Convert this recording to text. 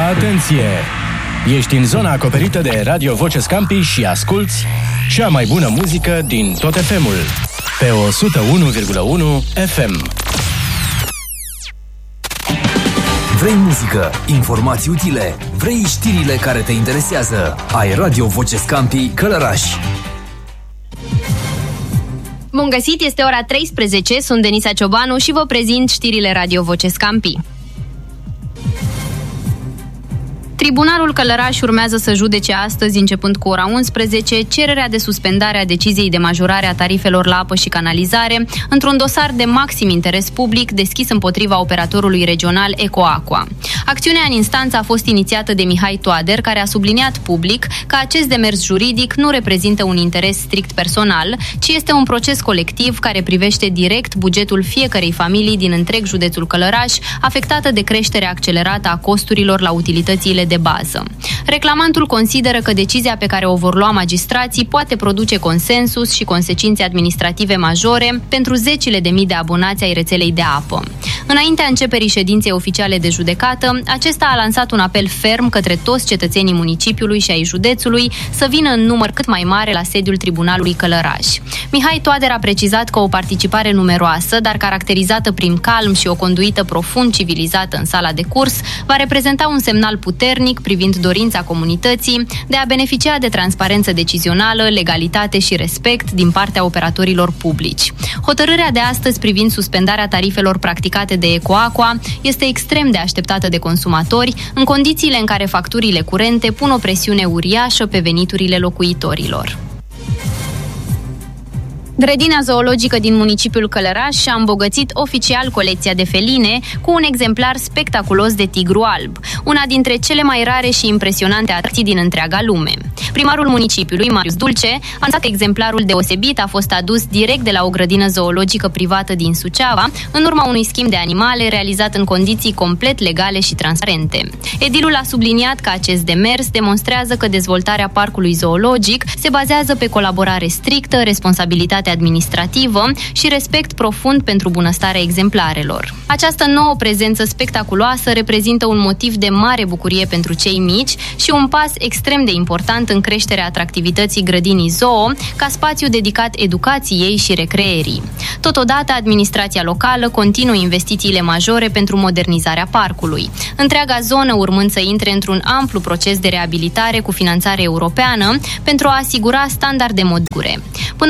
Atenție! Ești în zona acoperită de Radio Voce Scampi și asculți cea mai bună muzică din tot FM-ul pe 101,1 FM. Vrei muzică, informații utile? Vrei știrile care te interesează? Ai Radio Voce Scampi Călăraș. Bun găsit, este ora 13, sunt Denisa Ciobanu și vă prezint știrile Radio Voce Scampi. Tribunalul Călăraș urmează să judece astăzi, începând cu ora 11, cererea de suspendare a deciziei de majorare a tarifelor la apă și canalizare într-un dosar de maxim interes public deschis împotriva operatorului regional Ecoaqua. Acțiunea în instanță a fost inițiată de Mihai Toader, care a subliniat public că acest demers juridic nu reprezintă un interes strict personal, ci este un proces colectiv care privește direct bugetul fiecărei familii din întreg județul Călăraș, afectată de creșterea accelerată a costurilor la utilitățile de bază. Reclamantul consideră că decizia pe care o vor lua magistrații poate produce consensus și consecințe administrative majore pentru zecile de mii de abonați ai rețelei de apă. Înaintea începerii ședinței oficiale de judecată, acesta a lansat un apel ferm către toți cetățenii municipiului și ai județului să vină în număr cât mai mare la sediul Tribunalului Călăraș. Mihai Toader a precizat că o participare numeroasă, dar caracterizată prin calm și o conduită profund civilizată în sala de curs, va reprezenta un semnal puternic privind dorința comunității de a beneficia de transparență decizională, legalitate și respect din partea operatorilor publici. Hotărârea de astăzi privind suspendarea tarifelor practicate de Ecoaqua este extrem de așteptată de consumatori, în condițiile în care facturile curente pun o presiune uriașă pe veniturile locuitorilor. Grădina zoologică din municipiul Călăraș și-a îmbogățit oficial colecția de feline cu un exemplar spectaculos de tigru alb, una dintre cele mai rare și impresionante atracții din întreaga lume. Primarul municipiului, Marius Dulce, a anunțat că exemplarul deosebit a fost adus direct de la o grădină zoologică privată din Suceava, în urma unui schimb de animale realizat în condiții complet legale și transparente. Edilul a subliniat că acest demers demonstrează că dezvoltarea parcului zoologic se bazează pe colaborare strictă, responsabilitate administrativă și respect profund pentru bunăstarea exemplarelor. Această nouă prezență spectaculoasă reprezintă un motiv de mare bucurie pentru cei mici și un pas extrem de important în creșterea atractivității grădinii zoo ca spațiu dedicat educației și recreerii. Totodată, administrația locală continuă investițiile majore pentru modernizarea parcului, întreaga zonă urmând să intre într-un amplu proces de reabilitare cu finanțare europeană pentru a asigura standarde moderne.